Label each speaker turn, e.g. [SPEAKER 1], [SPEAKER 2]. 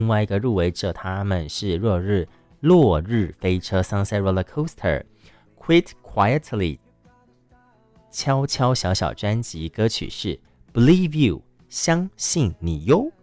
[SPEAKER 1] 另外一个入围者他们是落日飞车 Sunset Roller Coaster。Quit Quietly 悄悄小小专辑歌曲是 Believe You 相信你哟。